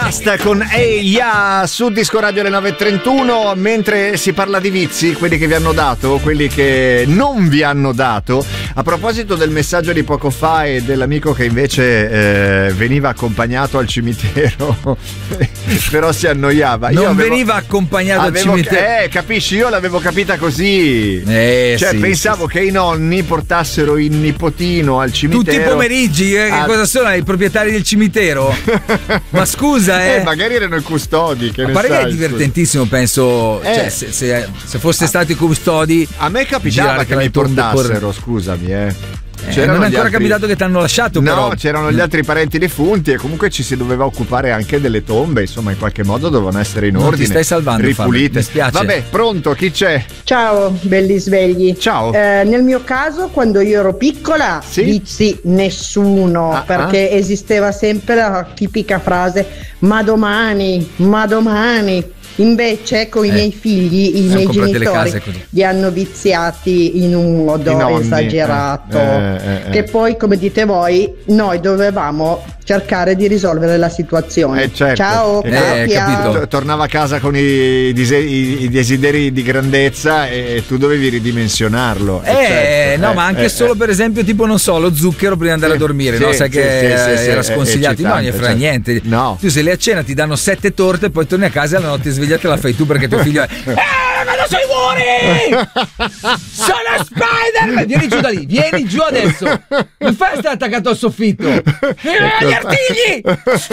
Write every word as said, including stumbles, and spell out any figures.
Blast con Ehi Ya su Disco Radio alle nove e trentuno. Mentre si parla di vizi, quelli che vi hanno dato, quelli che non vi hanno dato. A proposito del messaggio di poco fa e dell'amico che invece eh, veniva accompagnato al cimitero però si annoiava. Non io avevo, veniva accompagnato avevo, al cimitero. Eh, capisci? Io l'avevo capita così. Eh, cioè sì, pensavo sì, che i nonni portassero il nipotino al cimitero tutti i pomeriggi, eh, a... che cosa sono i proprietari del cimitero? Ma scusa, eh. eh magari erano i custodi, che a ne parte sai, che è divertentissimo, scusa. penso, eh. cioè, se, se, se fosse stati i custodi, a me capitava che mi portassero, scusami, eh. Eh, non è ancora altri... capitato che ti hanno lasciato, no, però. c'erano gli altri parenti defunti e comunque ci si doveva occupare anche delle tombe, insomma in qualche modo dovevano essere in non ordine, ti stai salvando, ripulite. Mi spiace. Vabbè, pronto, chi c'è? Ciao belli svegli. Ciao. Eh, nel mio caso, quando io ero piccola, sì? vizi nessuno, ah, perché ah. esisteva sempre la tipica frase ma domani, ma domani. Invece con i eh. miei figli, i miei genitori li hanno viziati in un modo nonni, esagerato, eh, eh, eh, che poi, come dite voi, noi dovevamo cercare di risolvere la situazione. Eh, certo. Ciao, eh, capito. Tornava a casa con i, dise- i, i desideri di grandezza e tu dovevi ridimensionarlo. Eh, certo. no, eh, ma anche eh, solo eh. per esempio, tipo, non so, lo zucchero prima di andare sì, a dormire, sì, no? Sai sì, che sì, sì, era sì, sconsigliato, no, ne frega certo. niente. No. Tu sei lì a cena, ti danno sette torte, poi torni a casa e la notte sveglia te la fai tu perché tuo figlio è eh, ma non sei muri! Sono Spider-Man! Vieni giù da lì, vieni giù adesso! Non fai stare attaccato al soffitto! Gli artigli!